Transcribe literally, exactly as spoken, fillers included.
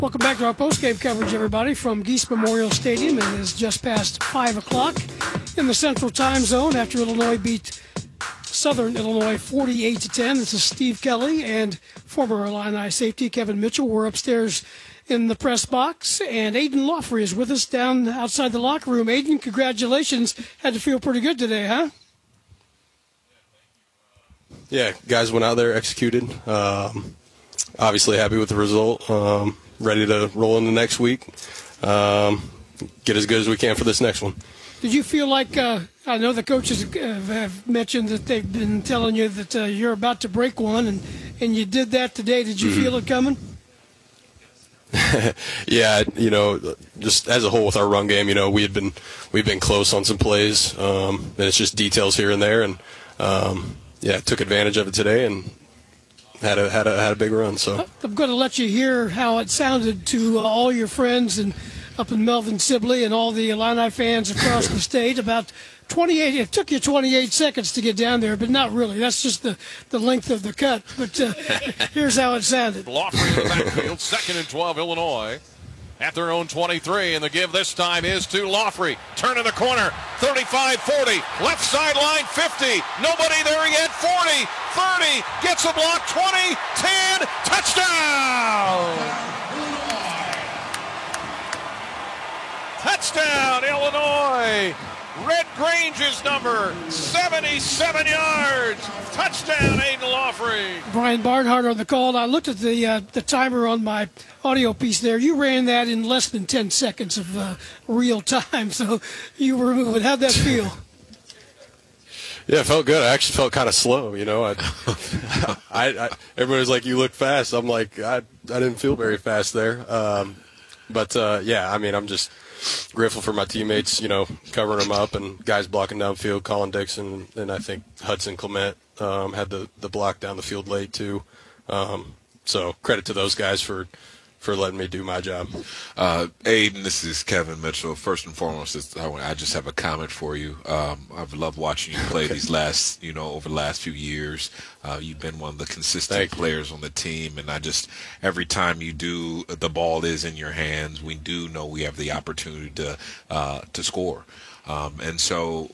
Welcome back to our postgame coverage, everybody, from Geese Memorial Stadium. It is just past five o'clock in the Central Time Zone after Illinois beat Southern Illinois forty-eight to ten. This is Steve Kelly and former Illini safety Kevin Mitchell. We're upstairs in the press box, and Aiden Lawfrey is with us down outside the locker room. Aiden, congratulations. Had to feel pretty good today, huh? Yeah, guys went out there, executed. Um, obviously happy with the result. Um, ready to roll into next week. Um, get as good as we can for this next one. Did you feel like, uh, I know the coaches have mentioned that they've been telling you that uh, you're about to break one, and, and you did that today. Did you mm-hmm. feel it coming? Yeah, you know, just as a whole with our run game, you know, we had been we've been close on some plays, um, and it's just details here and there, and um, yeah, took advantage of it today and had a had a had a big run. So I'm going to let you hear how it sounded to uh, all your friends and up in Melvin Sibley and all the Illini fans across the state. About twenty-eight. It took you twenty-eight seconds to get down there, but not really. That's just the, the length of the cut. But uh, here's how it sounded. Lawfrey in the backfield, second and twelve, Illinois. At their own twenty-three, and the give this time is to Lawfrey. Turn in the corner, thirty-five forty, left sideline fifty, nobody there yet, forty, thirty, gets a block, twenty, ten, touchdown! Touchdown, Illinois! Red Grange's number, seventy-seven yards. Touchdown, Aiden Lawfrey. Brian Barnhart on the call. I looked at the uh, the timer on my audio piece there. You ran that in less than ten seconds of uh, real time, so you were moving. How'd that feel? Yeah, it felt good. I actually felt kind of slow, you know. I, I, I everybody's like, you look fast. I'm like, I, I didn't feel very fast there. Um, but, uh, yeah, I mean, I'm just grateful for my teammates, you know, covering them up and guys blocking downfield, Colin Dixon, and I think Hudson Clement um, had the, the block down the field late too. Um, so credit to those guys for, for letting me do my job. Uh, Aiden, this is Kevin Mitchell. First and foremost, I just have a comment for you. Um, I've loved watching you play okay. these last, you know, over the last few years. Uh, you've been one of the consistent Thank players you. on the team, and I just every time you do, the ball is in your hands. We do know we have the opportunity to uh, to score. Um, and so